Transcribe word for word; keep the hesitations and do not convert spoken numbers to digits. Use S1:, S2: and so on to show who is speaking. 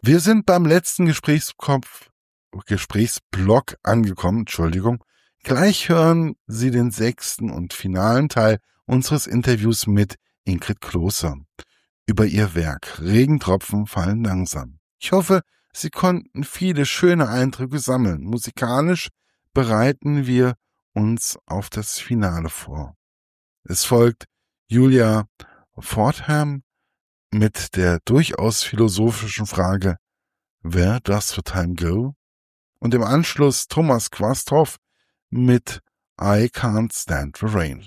S1: Wir sind beim letzten Gesprächskopf, Gesprächsblock angekommen, Entschuldigung. Gleich hören Sie den sechsten und finalen Teil unseres Interviews mit Ingrid Klose über ihr Werk Regentropfen fallen langsam. Ich hoffe, Sie konnten viele schöne Eindrücke sammeln. Musikalisch bereiten wir uns auf das Finale vor. Es folgt Julia Fordham mit der durchaus philosophischen Frage Where does the time go? Und im Anschluss Thomas Quasthoff mit I Can't Stand the Rain.